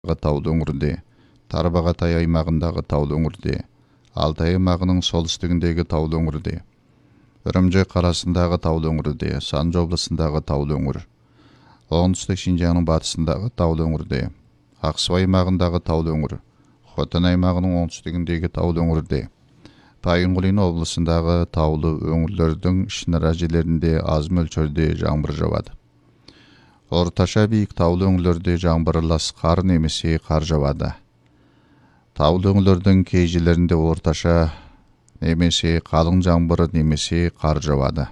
таулы өңірде, Тарбағатай аймағындағы таулы өңірде, Алтай аймағының солтүстігіндегі таулы өңірде, Үрімжі қаласындағы таулы өңірде, Санжы облысындағы таулы өңір, оңтүстік Шинжаңның батысындағы таулы өңірде, Ақсу аймағындағы таулы өңір, Хотан аймағының оңтүстігіндегі таулы өңірде, Пайынғұлин облысындағы таулы өңірлердің ішінара жерлерінде аз мөлшерде жаңбыр жауады. Орташа биік таулы өңірлерде жаңбырлас қар немесе қар жауады. Таулы өңірлердің кей жерлерінде орташа немесе қалың жаңбыр немесе қар жауады.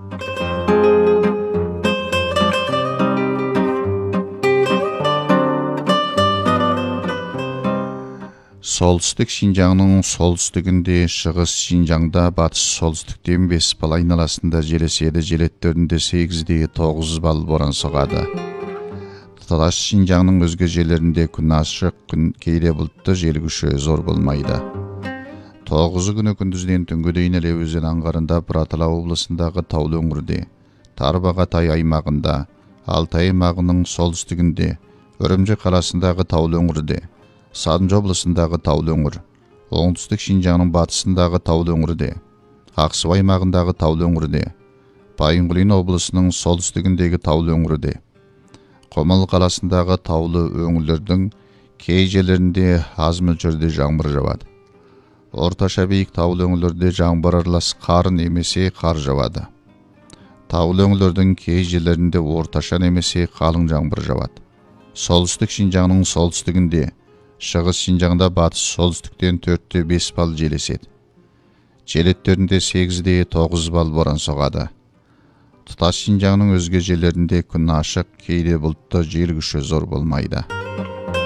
Солтүстік Шинжаңның солтүстігінде, шығыс Шинжаңда, батыс солтүстіктен 5 бал айналасында жел еседі, желеттерінде 8-9 бал боран соғады. Тұтас Шинжаңның өзге жерлерінде күн ашық, күн кейде бұлтты, жел күші зор болмайды. 9 күні күндізден түнгі дейін Іле өзен аңғарында, Бұратала облысындағы таулы өңірде, Тарбағатай аймағында, Алтай аймағының солтүстігінде, Үрімжі қаласындағы таулы өңірде, Санжы облысындағы таулы өңір, оңтүстік Шинжаңның батысындағы таулы өңірде, Ақсу аймағындағы таулы өңірде, Пайынғұлин облысының солтүстігіндегі таулы өңірде, Қомал қаласындағы таулы өңірлердің кей жерлерінде аз мөлшерде жаңбыр жауады. Орташа биік таулы өңірлерде жаңбыр аралас қар немесе қар жауады. Таулы өңірлердің кей жерлерінде орташа немесе қалың жаңбыр жауады. Солтүстік Шинжаңның солтүстігінде, шығыс Шинжаңда батыс солтүстіктен 4-5 бал жел еседі. Желеттерінде 8-9 бал боран соғады. Тұтас Шинжаңның өзге жерлерінде күн ашық, кейде бұлтты, жел күші зор болмайды.